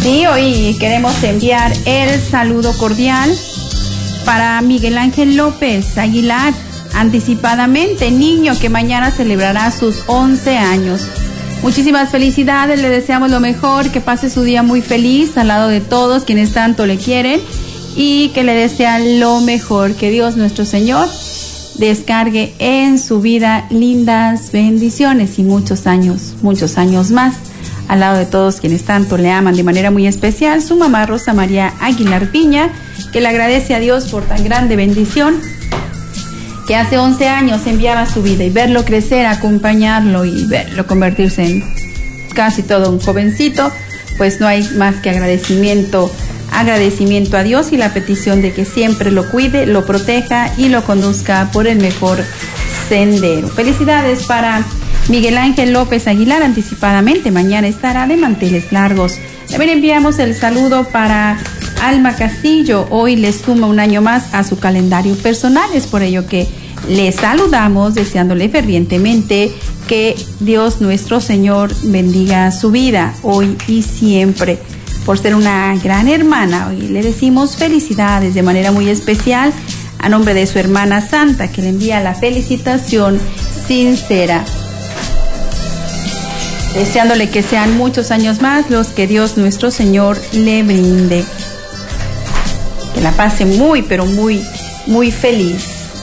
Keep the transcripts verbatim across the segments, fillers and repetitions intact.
Sí, hoy queremos enviar el saludo cordial para Miguel Ángel López Aguilar, anticipadamente, niño que mañana celebrará sus once años. Muchísimas felicidades, le deseamos lo mejor, que pase su día muy feliz al lado de todos quienes tanto le quieren y que le desean lo mejor. Que Dios nuestro Señor descargue en su vida lindas bendiciones y muchos años, muchos años más al lado de todos quienes tanto le aman. De manera muy especial su mamá Rosa María Aguilar Piña, que le agradece a Dios por tan grande bendición, que hace once años enviaba su vida, y verlo crecer, acompañarlo y verlo convertirse en casi todo un jovencito, pues no hay más que agradecimiento, agradecimiento a Dios y la petición de que siempre lo cuide, lo proteja y lo conduzca por el mejor sendero. Felicidades para Miguel Ángel López Aguilar, anticipadamente, mañana estará de manteles largos. También enviamos el saludo para Alma Castillo, hoy le suma un año más a su calendario personal, es por ello que le saludamos deseándole fervientemente que Dios nuestro Señor bendiga su vida hoy y siempre. Por ser una gran hermana, hoy le decimos felicidades de manera muy especial a nombre de su hermana Santa, que le envía la felicitación sincera, deseándole que sean muchos años más los que Dios nuestro Señor le brinde. Que la pase muy, pero muy, muy feliz.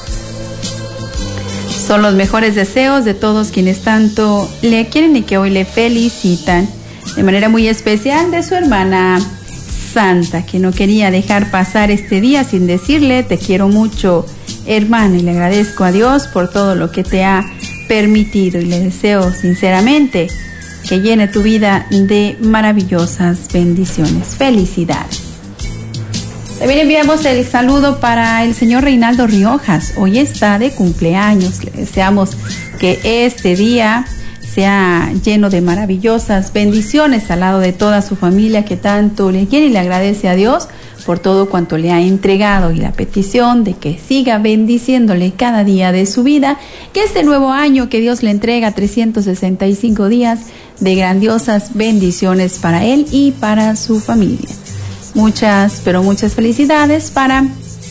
Son los mejores deseos de todos quienes tanto le quieren y que hoy le felicitan. De manera muy especial de su hermana Santa, que no quería dejar pasar este día sin decirle: te quiero mucho, hermana, y le agradezco a Dios por todo lo que te ha permitido, y le deseo sinceramente que llene tu vida de maravillosas bendiciones. Felicidades. También enviamos el saludo para el señor Reinaldo Riojas. Hoy está de cumpleaños. Le deseamos que este día sea lleno de maravillosas bendiciones al lado de toda su familia que tanto le quiere, y le agradece a Dios por todo cuanto le ha entregado, y la petición de que siga bendiciéndole cada día de su vida, que este nuevo año que Dios le entrega trescientos sesenta y cinco días de grandiosas bendiciones para él y para su familia. Muchas, pero muchas felicidades para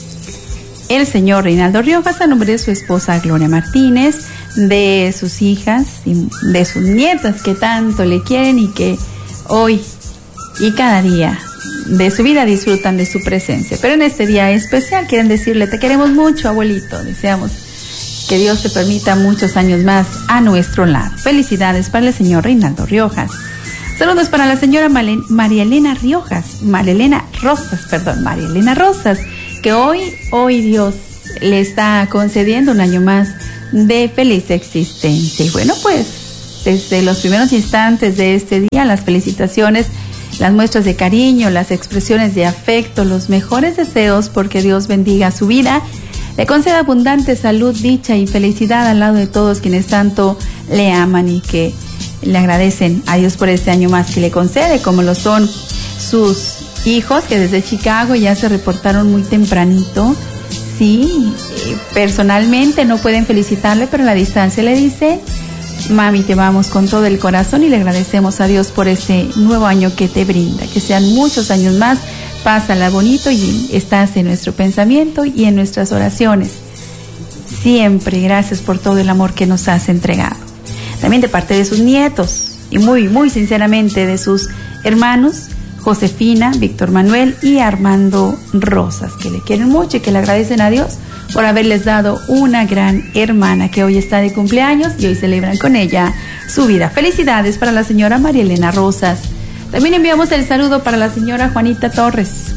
el señor Reinaldo Riojas a nombre de su esposa Gloria Martínez, de sus hijas y de sus nietas que tanto le quieren y que hoy y cada día de su vida disfrutan de su presencia. Pero en este día especial quieren decirle: te queremos mucho, abuelito. Deseamos que Dios te permita muchos años más a nuestro lado. Felicidades para el señor Reinaldo Riojas. Saludos para la señora María Elena Riojas, María Elena Rosas, perdón, María Elena Rosas, que hoy, hoy Dios le está concediendo un año más de feliz existencia. Y bueno, pues desde los primeros instantes de este día, las felicitaciones, las muestras de cariño, las expresiones de afecto, los mejores deseos porque Dios bendiga su vida, le conceda abundante salud, dicha y felicidad al lado de todos quienes tanto le aman y que le agradecen a Dios por este año más que le concede, como lo son sus hijos que desde Chicago ya se reportaron muy tempranito. Sí, personalmente no pueden felicitarle, pero a la distancia le dice: mami, te amamos con todo el corazón, y le agradecemos a Dios por este nuevo año que te brinda, que sean muchos años más. Pásala bonito y estás en nuestro pensamiento y en nuestras oraciones siempre. Gracias por todo el amor que nos has entregado. También de parte de sus nietos y muy, muy sinceramente de sus hermanos Josefina, Víctor Manuel y Armando Rosas, que le quieren mucho y que le agradecen a Dios por haberles dado una gran hermana que hoy está de cumpleaños y hoy celebran con ella su vida. Felicidades para la señora María Elena Rosas. También enviamos el saludo para la señora Juanita Torres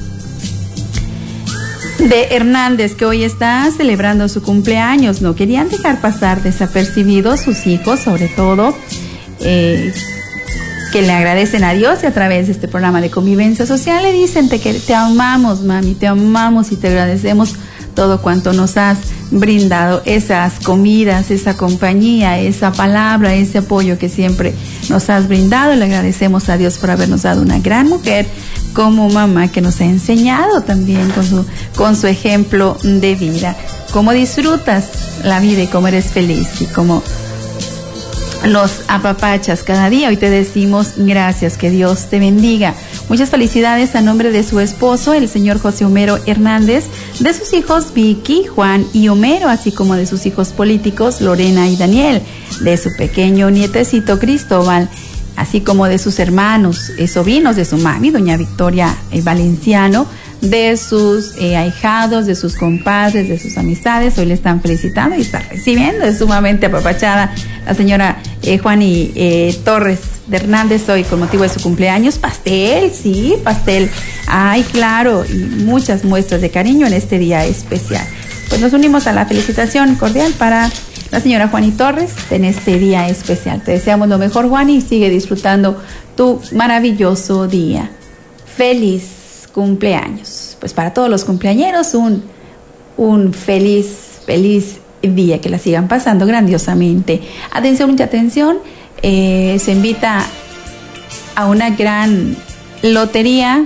de Hernández, que hoy está celebrando su cumpleaños. No querían dejar pasar desapercibidos sus hijos, sobre todo eh, que le agradecen a Dios, y a través de este programa de convivencia social le dicen: te, que, te amamos, mami, te amamos y te agradecemos todo cuanto nos has brindado, esas comidas, esa compañía, esa palabra, ese apoyo que siempre nos has brindado. Le agradecemos a Dios por habernos dado una gran mujer como mamá, que nos ha enseñado también con su, con su ejemplo de vida, cómo disfrutas la vida y cómo eres feliz y cómo los apapachas cada día. Hoy te decimos gracias, que Dios te bendiga. Muchas felicidades a nombre de su esposo, el señor José Homero Hernández, de sus hijos Vicky, Juan y Homero, así como de sus hijos políticos Lorena y Daniel, de su pequeño nietecito Cristóbal, así como de sus hermanos, eh, sobrinos de su mami, doña Victoria eh, Valenciano, de sus eh, ahijados, de sus compadres, de sus amistades. Hoy le están felicitando y está recibiendo, es sumamente apapachada la señora eh, Juani eh, Torres de Hernández, hoy con motivo de su cumpleaños. Pastel, sí, pastel, ay, claro, y muchas muestras de cariño en este día especial. Pues nos unimos a la felicitación cordial para la señora Juani Torres en este día especial. Te deseamos lo mejor, Juani, y sigue disfrutando tu maravilloso día. Feliz cumpleaños. Pues para todos los cumpleañeros, un, un feliz, feliz día, que la sigan pasando grandiosamente. Atención, mucha atención, eh, se invita a una gran lotería.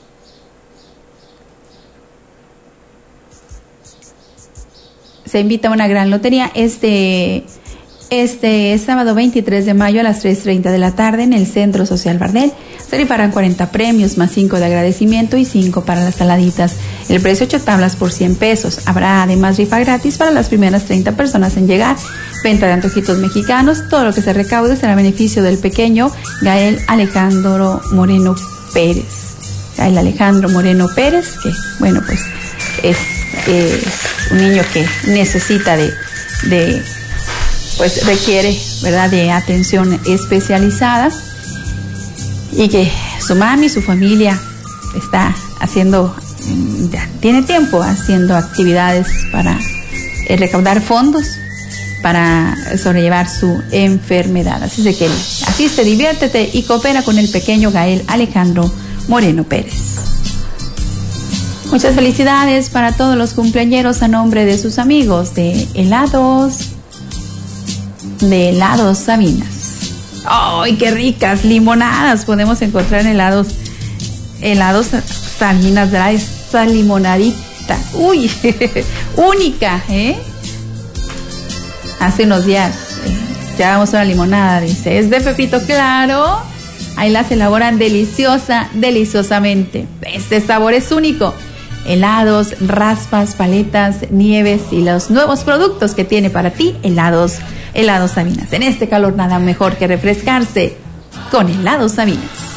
Se invita a una gran lotería este, este sábado veintitrés de mayo a las tres treinta de la tarde en el Centro Social Bardel. Se rifarán cuarenta premios, más cinco de agradecimiento y cinco para las saladitas. El precio ocho tablas por cien pesos. Habrá además rifa gratis para las primeras treinta personas en llegar. Venta de antojitos mexicanos. Todo lo que se recaude será a beneficio del pequeño Gael Alejandro Moreno Pérez. Gael Alejandro Moreno Pérez, que bueno, pues es eh, un niño que necesita de, de, pues requiere, ¿verdad?, de atención especializada. Y que su mami, su familia está haciendo, ya tiene tiempo haciendo actividades para eh, recaudar fondos para sobrellevar su enfermedad. Así de que asiste, diviértete y coopera con el pequeño Gael Alejandro Moreno Pérez. Muchas felicidades para todos los cumpleañeros a nombre de sus amigos de helados, de helados Sabinas. ¡Ay, qué ricas limonadas! Podemos encontrar en helados, helados Sabinas, ¿verdad? Esa limonadita, uy, única, ¿eh? Hace unos días eh, llevamos una limonada, dice, es de Pepito Claro. Ahí las elaboran deliciosa, deliciosamente. Este sabor es único. Helados, raspas, paletas, nieves y los nuevos productos que tiene para ti helados Helados Sabinas. En este calor nada mejor que refrescarse con helados Sabinas.